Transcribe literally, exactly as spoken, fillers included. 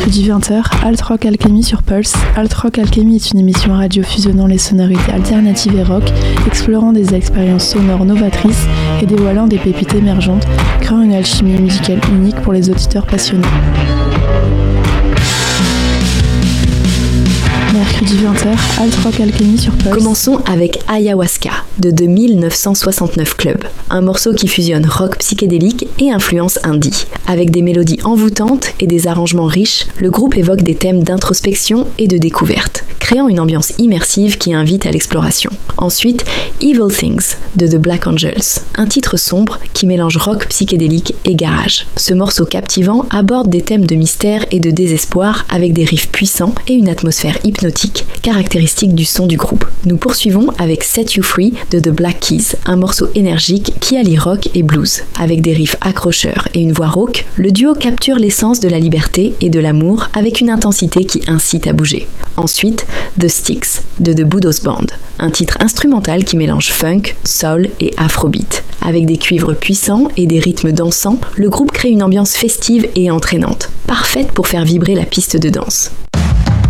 Mercredi vingt heures, Alt Rock Alchemy sur Pulse. Alt Rock Alchemy est une émission radio fusionnant les sonorités alternatives et rock, explorant des expériences sonores novatrices et dévoilant des pépites émergentes, créant une alchimie musicale unique pour les auditeurs passionnés. Mercredi vingt heures, Alt Rock Alchemy sur Pulse. Commençons avec Ayahuasca de The mille neuf cent soixante-neuf Club, un morceau qui fusionne rock psychédélique et influence indie. Avec des mélodies envoûtantes et des arrangements riches, le groupe évoque des thèmes d'introspection et de découverte, créant une ambiance immersive qui invite à l'exploration. Ensuite, Evil Things de The Black Angels, un titre sombre qui mélange rock psychédélique et garage. Ce morceau captivant aborde des thèmes de mystère et de désespoir avec des riffs puissants et une atmosphère hypnotique caractéristique du son du groupe. Nous poursuivons avec Set You Free de The Black Keys, un morceau énergique qui allie rock et blues. Avec des riffs accrocheurs et une voix rauque, le duo capture l'essence de la liberté et de l'amour avec une intensité qui incite à bouger. Ensuite, The Sticks de The Budos Band, un titre instrumental qui mélange funk, soul et afrobeat. Avec des cuivres puissants et des rythmes dansants, le groupe crée une ambiance festive et entraînante, parfaite pour faire vibrer la piste de danse.